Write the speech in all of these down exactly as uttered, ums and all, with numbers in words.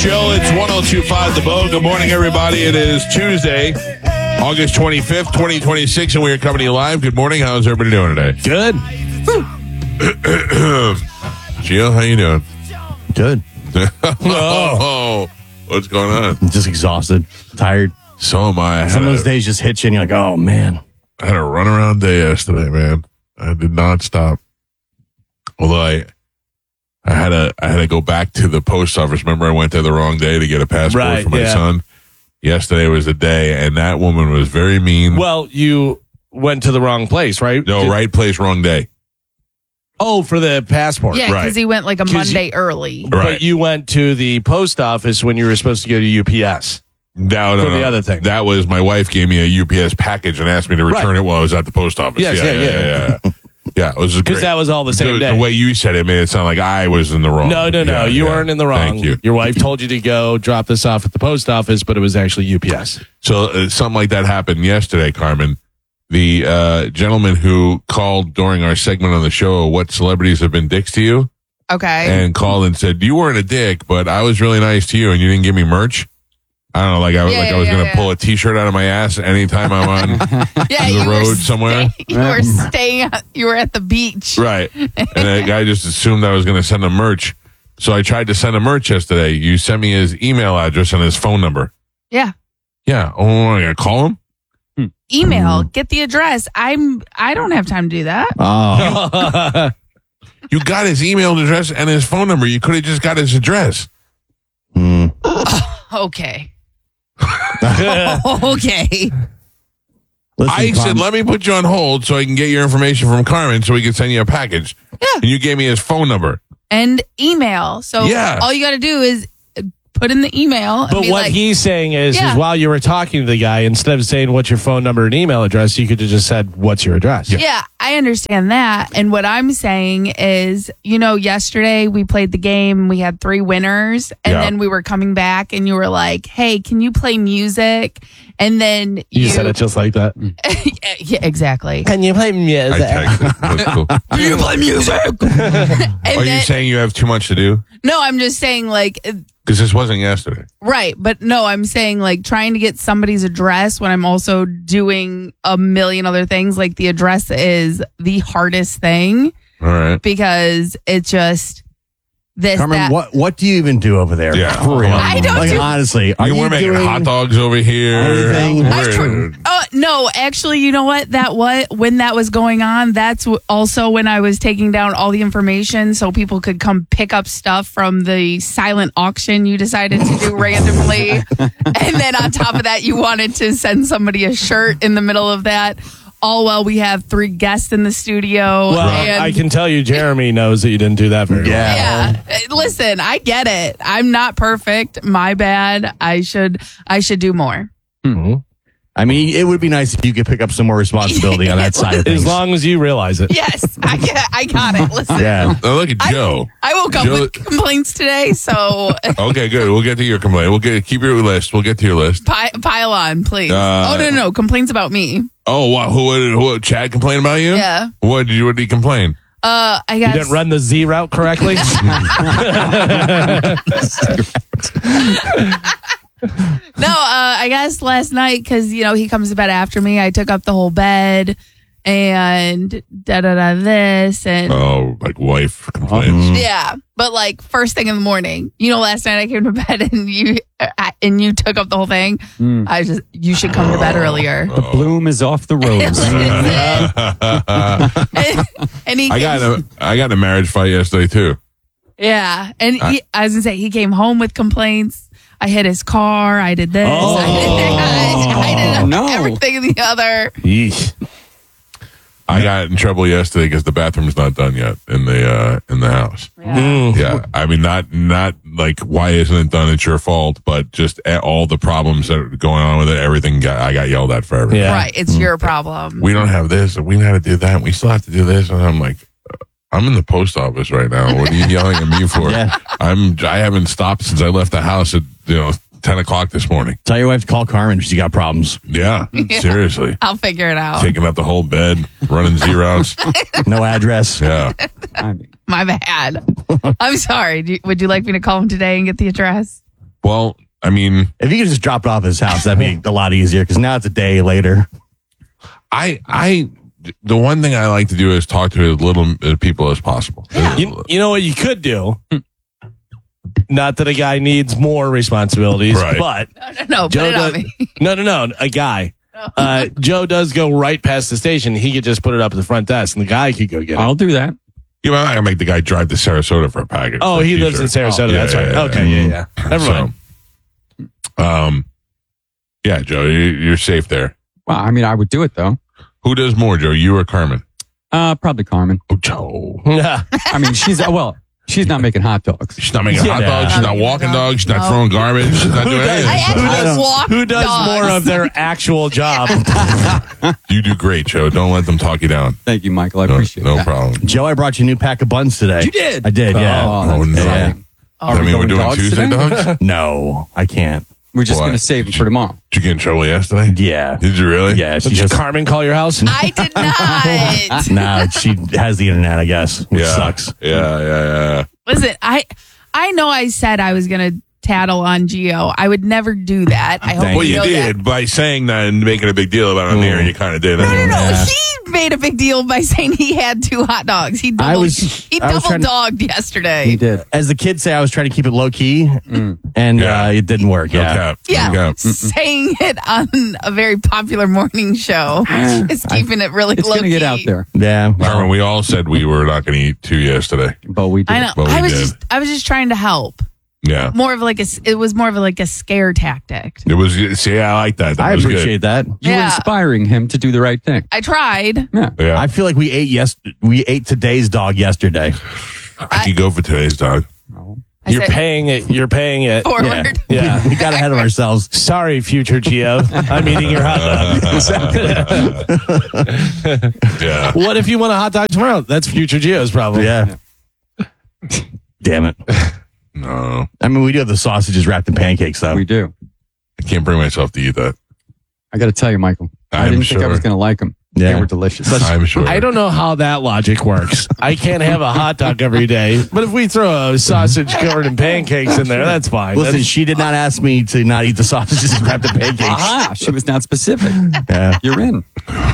Joe, it's one oh two point five The Bow. Good morning, everybody. It is Tuesday, August twenty-fifth, twenty twenty-six, and we are coming to you live. Good morning. How's everybody doing today? Good. Gio, how you doing? Good. Oh, what's going on? I'm just exhausted, tired. So am I. I Some of had those a- days just hit you and you're like, oh, man. I had a runaround day yesterday, man. I did not stop. Although I, I had a, I had to go back to the post office. Remember, I went there the wrong day to get a passport Right, for my yeah. son. Yesterday was the day, and that woman was very mean. Well, you went to the wrong place, right? no, Did- right place, wrong day. Oh, for the passport. Yeah, because Right. he went like a 'Cause Monday early. Right. But you went to the post office when you were supposed to go to U P S. No, no, For the no. other thing. That was my wife gave me a U P S package and asked me to return Right. it while I was at the post office. Yes, yeah, yeah, yeah. Yeah, yeah, it was Because great. that was all the same the, day. the way you said it made it sound like I was in the wrong. no, no, no. Yeah, you yeah. weren't in the wrong. Thank you. Your wife told you to go drop this off at the post office, but it was actually U P S. So uh, something like that happened yesterday, Carmen. The uh, gentleman who called during our segment on the show, "What celebrities have been dicks to you?" Okay. and called and said, "You weren't a dick, but I was really nice to you, and you didn't give me merch." I don't know, like I was Yeah, like I yeah, was yeah, going to yeah. pull a T-shirt out of my ass anytime I'm on yeah, the you were road somewhere. stay- you were staying. at- You were at the beach. Right. And that guy just assumed I was going to send him merch. So I tried to send him merch yesterday. You sent me his email address and his phone number. Yeah. Yeah. Oh, I'm going to call him? Email. Get the address. I'm. I don't have time to do that. Oh. You got his email address and his phone number. You could have just got his address. Hmm. Okay. okay. Listen, I said, Tom, let me put you on hold so I can get your information from Carmen so we can send you a package. Yeah. And you gave me his phone number. And email. So Yeah. all you got to do is put in the email. And But be what like, he's saying is, Yeah. is while you were talking to the guy, instead of saying what's your phone number and email address, you could have just said, what's your address? Yeah, I understand that. And what I'm saying is, you know, yesterday we played the game, we had three winners, and Yeah. then we were coming back and you were like, hey, can you play music? And then you, You said it just like that. yeah, exactly. Can you play I music? texted. That's cool. Can you play music? and Are you then, saying you have too much to do? no, I'm just saying like, Because this wasn't yesterday. right. But no, I'm saying like trying to get somebody's address when I'm also doing a million other things. Like the address is the hardest thing All right. because it's just this, Carmen, that. what, what do you even do over there? Yeah. For real. I don't like, do- honestly, are You you were making doing hot dogs over here. anything? I We're- tr- oh no, actually, you know what? That what when that was going on, that's w- also when I was taking down all the information so people could come pick up stuff from the silent auction you decided to do randomly, and then on top of that, you wanted to send somebody a shirt in the middle of that. All while we have three guests in the studio. Well, and I can tell you, Jeremy knows that you didn't do that very well. Yeah. yeah, listen, I get it. I'm not perfect. My bad. I should. I should do more. Mhm. I mean, it would be nice if you could pick up some more responsibility on that side of things. As long as you realize it. Yes, I get. I got it. Listen. Yeah. Oh, look at I- Joe. I woke up Joe- with complaints today, so Okay, good. We'll get to your complaint. We'll get keep your list. We'll get to your list. pi- pile on, please. Uh, oh no, no, no, complaints about me. Oh, wow. Who, who, who Chad complained about you? Yeah. What did you? What did he complain? Uh, I You guess. didn't run the Z route correctly? No, uh, I guess last night because you know he comes to bed after me. I took up the whole bed and da da da this and Oh, like wife complains. Mhm. yeah. But like first thing in the morning, you know, last night I came to bed and you uh, and you took up the whole thing. Mm. I just you should come to bed earlier. The bloom is off the rose. and he I got in a I got in a marriage fight yesterday too. yeah, and he, I was gonna say he came home with complaints. I hit his car. I did this. Oh. I did, I did No. everything and the other. Yeesh. I got in trouble yesterday because the bathroom's not done yet in the uh, in the house. Mm. Yeah, I mean, not not like why isn't it done? It's your fault, but just a- all the problems that are going on with it. Everything got I got yelled at for everything. Yeah. Right, it's your problem. We don't have this. We got to do that. We still have to do this. And I'm like, I'm in the post office right now. What are you yelling at me for? Yeah. I'm. I haven't stopped since I left the house at you know ten o'clock this morning. Tell your wife to call Carmen if she got problems. Yeah, Yeah. seriously. I'll figure it out. Taking up the whole bed, running zeros. No address. Yeah. I mean, My bad. I'm sorry. Do you, would you like me to call him today and get the address? Well, I mean, If you could just drop it off at his house, that'd be a lot easier because now it's a day later. I, I, the one thing I like to do is talk to as little uh, people as possible. You, you know what you could do? Not that a guy needs more responsibilities, Right. but No, no, no. Put Joe it on does, me. no, no, no, a guy. Uh, Joe does go right past the station. He could just put it up at the front desk, and the guy could go get it. I'll do that. You know, I'm not gonna make the guy drive to Sarasota for a package. Oh, for a he lives in t-shirt. Sarasota. Oh, That's yeah, right. yeah, okay, yeah. yeah, yeah. Never mind. So, um, yeah, Joe, you, you're safe there. Well, I mean, I would do it though. Who does more, Joe? You or Carmen? Uh, probably Carmen. Oh, Joe. Yeah. I mean, she's well, she's not making hot dogs. She's not making Yeah. hot dogs. She's not walking dogs. She's not No. throwing garbage. She's not doing I anything. actually Who does- walk Who does dogs. more of their actual job? You do great, Joe. Don't let them talk you down. Thank you, Michael. I No, appreciate no that. problem. Joe, I brought you a new pack of buns today. You did? I did, yeah. Oh, that's Oh, no. exciting. Are I we mean, we're going doing dogs Tuesday today? dogs? No, I can't. We're just Why? going to save them for tomorrow. Did you get in trouble yesterday? Yeah. Did you really? Yeah, she Did just, Carmen call your house? I did not. nah, she has the internet, I guess, which Yeah. sucks. Yeah, yeah, yeah. Listen, I I know I said I was going to tattle on Gio. I would never do that. I hope Thank Well, you you know did that. by saying that and making a big deal about it on the air. You kind of did. No, no, no. Yeah. He made a big deal by saying he had two hot dogs. He double, I was- he I was double trying to- dogged yesterday. He did. As the kids say, I was trying to keep it low key, and Yeah. uh, it didn't work. No Yeah. cap. Yeah, No cap. saying it on a very popular morning show is keeping it really It's low going to get key. out there, Yeah. Carmen, we all said we were not going to eat two yesterday. but we did. I know. Well, we I was did. just I was just trying to help. Yeah. More of like a it was more of like a scare tactic. It was, see, I like that. That I was appreciate that. You were Yeah. inspiring him to do the right thing. I tried. Yeah. good. Yeah. I feel like we ate yes, we ate today's dog yesterday. I could go for today's dog. I You're said paying it. You're paying it. forward. Yeah. We got ahead of ourselves. Sorry, future Gio. I'm eating your hot dog. Yeah. What if you want a hot dog tomorrow? That's future Gio's problem. Yeah. Damn it. No. I mean, we do have the sausages wrapped in pancakes, though. We do. I can't bring myself to eat that. I got to tell you, Michael, I I'm didn't think I sure. was going to like them. Yeah. They were delicious. I'm sure. I don't know how that logic works. I can't have a hot dog every day, but if we throw a sausage covered in pancakes in there, that's fine. Listen, That's- she did not ask me to not eat the sausages wrapped in pancakes. Aha, she was not specific. Yeah. You're in.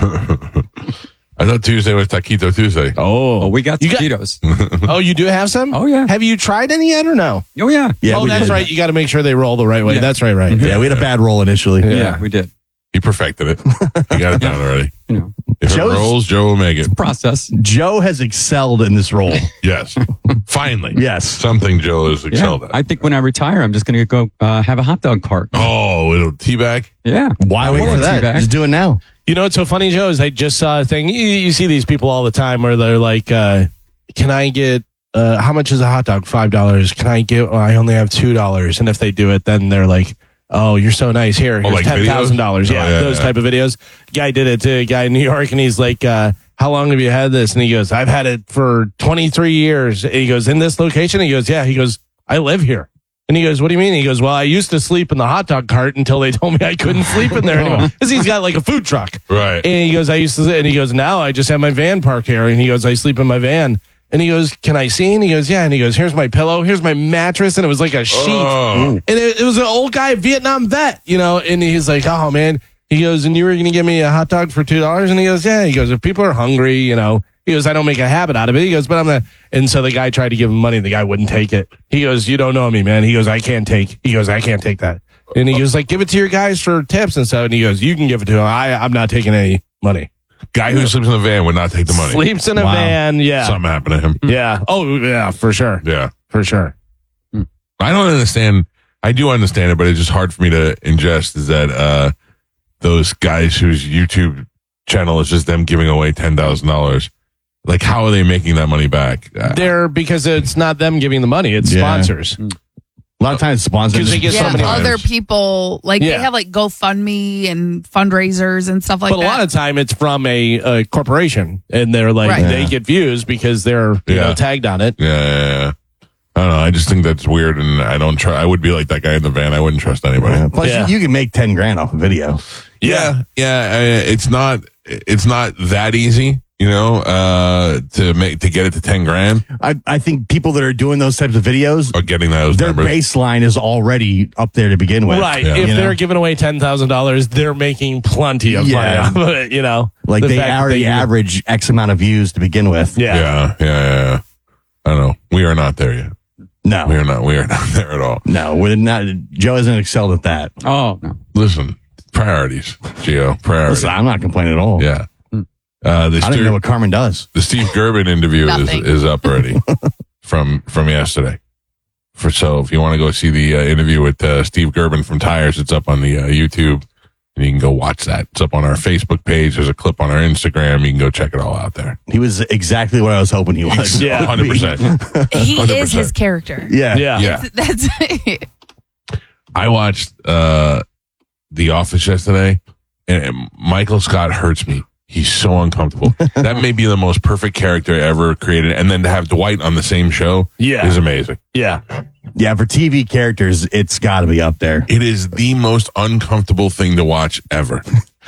I thought Tuesday was Taquito Tuesday. Oh, oh, we got You got- taquitos. oh, you do have some? Oh, yeah. Have you tried any yet or no? Oh, yeah. Yeah, oh, we that's did. right. You got to make sure they roll the right way. Yeah. That's right, right. Yeah, we had a bad roll initially. Yeah, Yeah. we did. He perfected it. He got it down already. You know, If Joe's- it rolls, Joe will make it. process. Joe has excelled in this role. Yes. Finally. Yes. Something Joe has Yeah. excelled at. I think when I retire, I'm just going to go uh, have a hot dog cart. oh, it'll teabag. Yeah. Why I wait want for a that? teabag. Just do it now. You know what's so funny, Joe, is I just saw a thing. You, you see these people all the time where they're like, uh, can I get, uh, how much is a hot dog? five dollars. Can I get, oh, I only have two dollars. And if they do it, then they're like, oh, you're so nice. Here, here's like ten thousand dollars. videos? Yeah, Oh, yeah, those yeah. type of videos. Guy did it to a guy in New York, and he's like, uh, how long have you had this? And he goes, I've had it for twenty-three years. And he goes, in this location? He goes, yeah. He goes, I live here. And he goes, what do you mean? He goes, well, I used to sleep in the hot dog cart until they told me I couldn't sleep in there anymore. Because he's got like a food truck. Right. And he goes, I used to, and he goes, now I just have my van parked here. And he goes, I sleep in my van. And he goes, can I see? And he goes, yeah. And he goes, here's my pillow. Here's my mattress. And it was like a sheet. Oh. And it, it was an old guy, Vietnam vet, you know, and he's like, oh man. He goes, and you were going to give me a hot dog for two dollars? And he goes, yeah. He goes, if people are hungry, you know, he goes, I don't make a habit out of it. He goes, but I'm not. And so the guy tried to give him money. The guy wouldn't take it. He goes, you don't know me, man. He goes, I can't take. He goes, I can't take that. And he goes, like, give it to your guys for tips and stuff. And he goes, you can give it to him. I, I'm not taking any money. Guy who sleeps in a van would not take the money. Sleeps in a Wow. van. Yeah. Something happened to him. Yeah. Oh, yeah, for sure. Yeah. For sure. I don't understand. I do understand it, but it's just hard for me to ingest is that uh, those guys whose YouTube channel is just them giving away ten thousand dollars. Like, how are they making that money back? Uh, They're because it's not them giving the money, it's Yeah. sponsors. A lot of times sponsors. 'Cause they get Yeah, so many other items. people like Yeah. they have like GoFundMe and fundraisers and stuff like But a that. lot of time it's from a, a corporation and they're like, Right. they Yeah. get views because they're you Yeah. know, tagged on it. yeah, yeah, yeah. I don't know. I just think that's weird, and I don't try. I would be like that guy in the van. I wouldn't trust anybody. Yeah. Plus, Yeah. you, you can make ten grand off a video. Yeah, yeah. uh, it's not. It's not that easy. You know, uh, to make to get it to ten grand I, I think people that are doing those types of videos, or getting those their numbers. baseline is already up there to begin with. Right. Yeah. If You know? they're giving away ten thousand dollars, they're making plenty of Yeah. money off of it, you know? Like The they fact that already they- average X amount of views to begin with. Yeah. Yeah, yeah, yeah, yeah. I don't know. We are not there yet. No, We are not. We are not there at all. no, we're not. Joe hasn't excelled at that. Oh, no. Listen, priorities, Gio. Priorities. Listen, I'm not complaining at all. Yeah. Uh, the I don't even Steve, know what Carmen does. the Steve Gerben interview is, Nothing. is up already from from yesterday. For so, if you want to go see the uh, interview with uh, Steve Gerben from Tires, it's up on the uh, YouTube, and you can go watch that. It's up on our Facebook page. There's a clip on our Instagram. You can go check it all out there. He was exactly what I was hoping he was. Yeah. one hundred percent. He one hundred is his percent. character. Yeah. Yeah. Yeah. That's I watched uh, The Office yesterday, and, and Michael Scott hurts me. He's so uncomfortable. That may be the most perfect character ever created, and then to have Dwight on the same show Yeah. is amazing. Yeah. Yeah, for T V characters, it's got to be up there. It is the most uncomfortable thing to watch ever.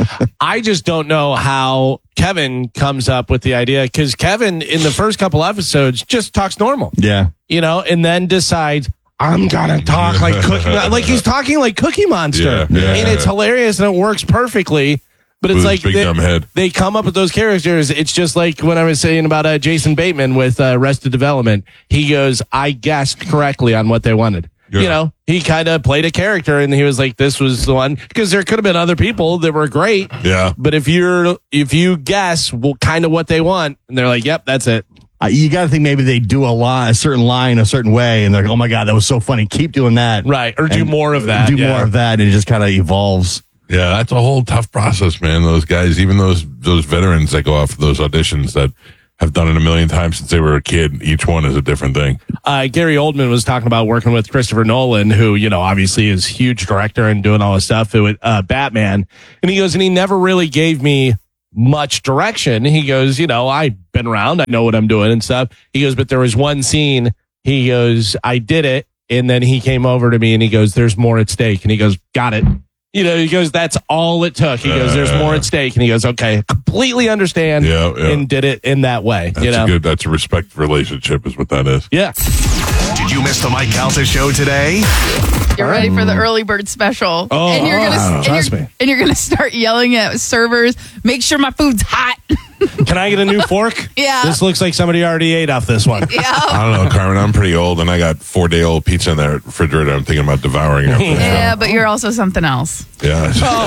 I just don't know how Kevin comes up with the idea because Kevin in the first couple episodes just talks normal, Yeah. you know, and then decides I'm gonna talk like Cookie, Mon-" like he's talking like Cookie Monster, Yeah, yeah. and it's hilarious and it works perfectly. But it's With his like big they, dumb head. they come up with those characters. It's just like when I was saying about uh, Jason Bateman with uh, Arrested Development. He goes, I guessed correctly on what they wanted. Yeah. You know, he kind of played a character and he was like, this was the one. Because there could have been other people that were great. Yeah. But if you're, if you guess well, kind of what they want, and they're like, yep, that's it. Uh, you got to think maybe they do a line, a certain line, a certain way, and they're like, "Oh my god, that was so funny! Keep doing that." Right. Or do And more of that. Do yeah. more of that, and it just kind of evolves. Yeah, that's a whole tough process, man. Those guys, even those those veterans that go off those auditions that have done it a million times since they were a kid, each one is a different thing. Uh, Gary Oldman was talking about working with Christopher Nolan, who, you know, obviously is a huge director and doing all this stuff with uh, Batman. And he goes, and he never really gave me much direction. He goes, you know, I've been around, I know what I'm doing and stuff. He goes, but there was one scene, he goes, I did it. And then he came over to me and he goes, there's more at stake. And he goes, got it. You know, he goes, that's all it took. He goes, there's more at stake. And he goes, okay, completely understand. Yeah, yeah. And did it in that way. That's you know? a good. That's a respect relationship, is what that is. Yeah. Did you miss the Mike Calta show today? You're ready for the early bird special. Oh, and you're gonna wow. and Trust you're, me. and you're gonna start yelling at servers, make sure my food's hot. Can I get a new fork? Yeah. This looks like somebody already ate off this one. Yeah. I don't know, Carmen. I'm pretty old, and I got four day old pizza in the refrigerator. I'm thinking about devouring after the Yeah, but you're also something else. show. Yeah.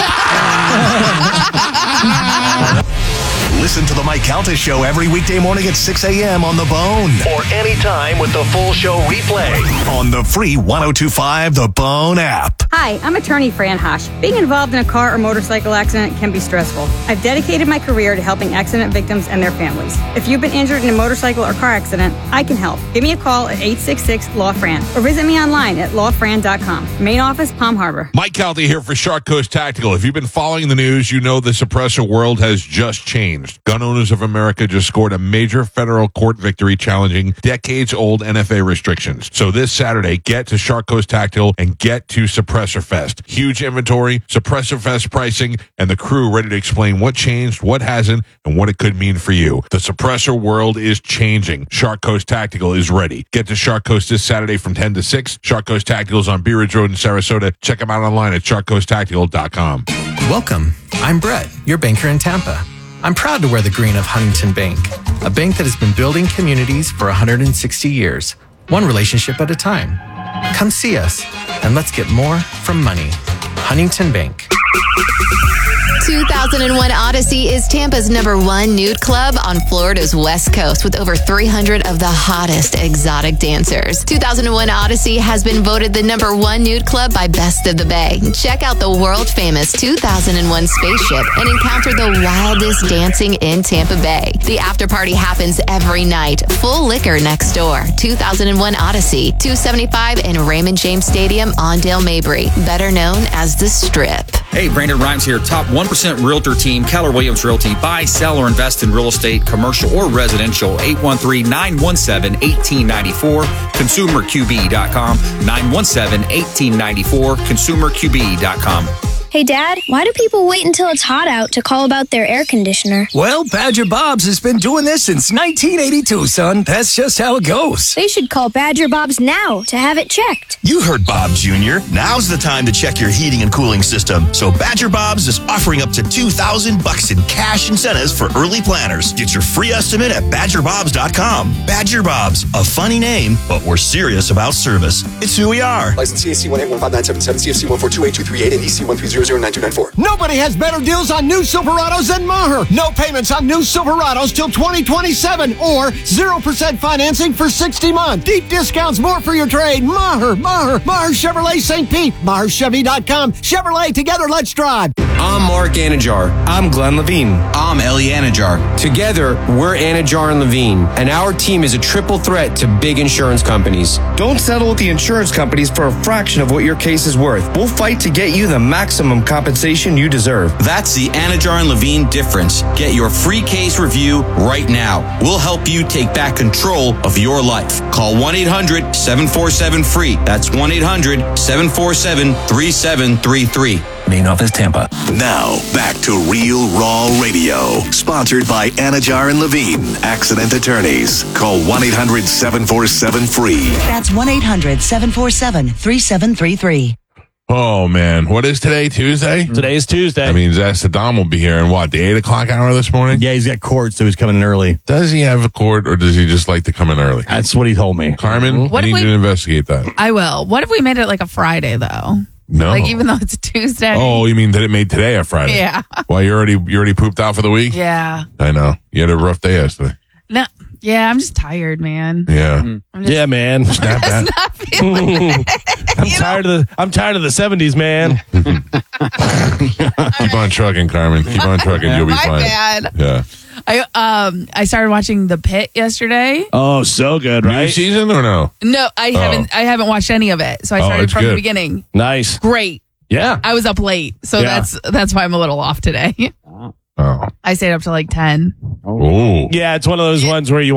Listen to the Mike Calta show every weekday morning at six a.m. on The Bone or anytime with the full show replay on the free one oh two five The Bone app. Hi, I'm attorney Fran Hosh. Being involved in a car or motorcycle accident can be stressful. I've dedicated my career to helping accident victims and their families. If you've been injured in a motorcycle or car accident, I can help. Give me a call at eight six six, L A W, F R A N or visit me online at law fran dot com. Main office, Palm Harbor. Mike Calta here for Shark Coast Tactical. If you've been following the news, you know the suppressor world has just changed. Gun Owners of America just scored a major federal court victory challenging decades-old N F A restrictions. So this Saturday, get to Shark Coast Tactical and get to Suppressor Fest. Huge inventory, Suppressor Fest pricing, and the crew ready to explain what changed, what hasn't, and what it could mean for you. The suppressor world is changing. Shark Coast Tactical is ready. Get to Shark Coast this Saturday from ten to six. Shark Coast Tactical is on Bee Ridge Road in Sarasota. Check them out online at shark coast tactical dot com. Welcome. I'm Brett, your banker in Tampa. I'm proud to wear the green of Huntington Bank, a bank that has been building communities for one hundred sixty years, one relationship at a time. Come see us, and let's get more from money. Huntington Bank. two thousand one Odyssey is Tampa's number one nude club on Florida's West Coast with over three hundred of the hottest exotic dancers. two thousand one Odyssey has been voted the number one nude club by Best of the Bay. Check out the world-famous two thousand one spaceship and encounter the wildest dancing in Tampa Bay. The after party happens every night. Full liquor next door. two thousand one Odyssey, two seventy-five in Raymond James Stadium on Dale Mabry, better known as The Strip. Hey, Brandon Rhymes here, top one percent Realtor team, Keller Williams Realty. Buy, sell, or invest in real estate, commercial or residential. eight one three, nine one seven, one eight nine four, consumer q b dot com. nine one seven, one eight nine four, consumer q b dot com. Hey, Dad, why do people wait until it's hot out to call about their air conditioner? Well, Badger Bob's has been doing this since nineteen eighty-two, son. That's just how it goes. They should call Badger Bob's now to have it checked. You heard Bob Junior Now's the time to check your heating and cooling system. So Badger Bob's is offering up to two thousand bucks in cash incentives for early planners. Get your free estimate at badger bobs dot com. Badger Bob's, a funny name, but we're serious about service. It's who we are. License C A C one eight one five nine seven seven, C F C one four two eight two three eight, and E C one three zero zero nine two nine four. Nobody has better deals on new Silverados than Maher. No payments on new Silverados till twenty twenty-seven or zero percent financing for sixty months. Deep discounts, more for your trade. Maher, Maher, Maher Chevrolet Saint Pete. Maher Chevy dot com. Chevrolet, together, let's drive. I'm Mark Anajar. I'm Glenn Levine. I'm Ellie Anajar. Together, we're Anajar and Levine, and our team is a triple threat to big insurance companies. Don't settle with the insurance companies for a fraction of what your case is worth. We'll fight to get you the maximum compensation you deserve. That's the Anajar and Levine difference. Get your free case review right now. We'll help you take back control of your life. Call one eight hundred seven four seven free. That's one eight hundred seven four seven three seven three three. Main office, Tampa. Now, back to Real Raw Radio. Sponsored by Anajar and Levine, accident attorneys. Call one eight hundred seven four seven free. That's one eight hundred seven four seven three seven three three. Oh, man. What is today? Tuesday? Today is Tuesday. I mean, Zach Saddam will be here in what, the eight o'clock hour this morning? Yeah, he's got court, so he's coming in early. Does he have a court, or does he just like to come in early? That's what he told me. Carmen, What I if need we- you to investigate that. I will. What if we made it like a Friday though? No. Like even though it's a Tuesday. Oh, you mean that it made today a Friday? Yeah. Well, you already you already pooped out for the week? Yeah. I know. You had a rough day yesterday. No. Yeah, I'm just tired, man. Yeah. I'm just, Yeah, man. Snap that. not feeling I'm tired of the I'm tired of the seventies, man. Keep on trucking, Carmen. Keep on trucking. You'll be My fine. bad. Yeah. I um I started watching The Pit yesterday. Oh, so good, New right? season or no? No, I Oh. haven't I haven't watched any of it. So I Oh, started it's from the good. beginning. Nice. Great. Yeah. I was up late. So Yeah. that's that's why I'm a little off today. Oh. I stayed up till like ten. Oh. Yeah, it's one of those ones where you